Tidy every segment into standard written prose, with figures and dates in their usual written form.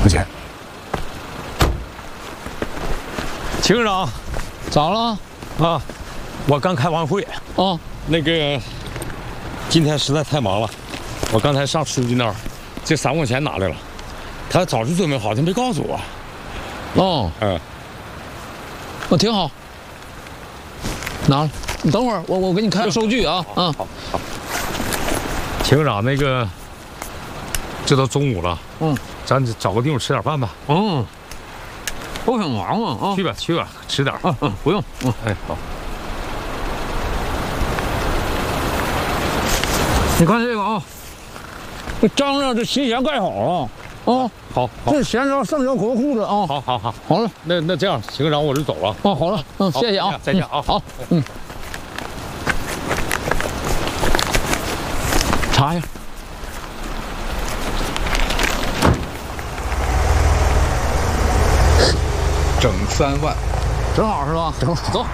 不见。 秦科长， 咋了？ 啊，我刚开完会。 哦， 那个，今天实在太忙了，我刚才上书记那儿，这3万块钱拿来了，他早就准备好，他没告诉我。 哦，哦，挺好。拿了，你等会儿，我给你开个收据啊。嗯， 好。秦科长，那个，这都中午了，咱找个地方吃点饭吧。 我挺忙啊。 去吧，吃点。 不用。 哎，好。 你看这个啊，这章上这提前盖好了啊。 好， 这闲着剩下国库的啊。好了， 那这样，秦科长，我就走了。 哦，好了，谢谢啊， 再见啊。 好，查一下。 整3万， 正好是吧？正好，走。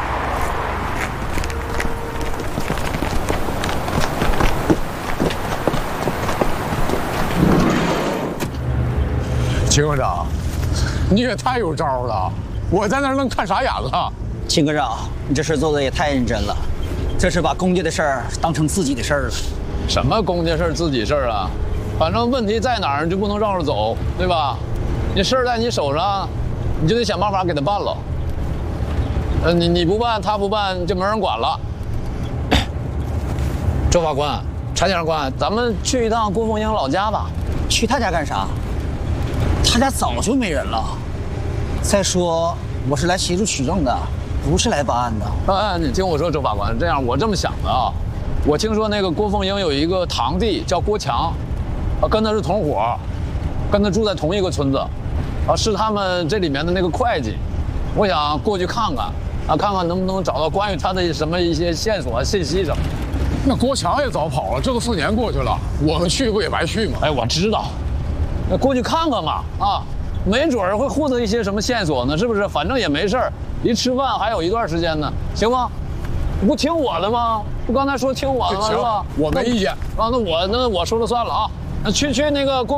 秦科长，你也太有招了！我在那儿愣看傻眼了。 秦科长，你这事做的也太认真了，这是把公家的事儿当成自己的事儿了。 什么公家事儿、自己事儿啊？反正问题在哪儿，你就不能绕着走，对吧？你事儿在你手上，你就得想办法给他办了。你不办，他不办，就没人管了。周法官、查检察官，咱们去一趟郭凤英老家吧。 去他家干啥？他家早就没人了。再说，我是来协助取证的，不是来办案的。 你听我说，周法官，这样我这么想的啊。我听说那个郭凤英有一个堂弟叫郭强，跟他是同伙，跟他住在同一个村子，是他们这里面的那个会计。我想过去看看，看看能不能找到关于他的一些线索、信息什么的。 那郭强也早跑了，这都4年过去了，我们去不也白去吗？ 哎，我知道，那过去看看嘛，没准儿会获得一些什么线索呢，是不是？反正也没事儿，离吃饭还有一段时间呢，行吗？你不听我的吗？不刚才说听我的吗？是吧？ 我没意见。 那我说了算了啊。那去那个郭。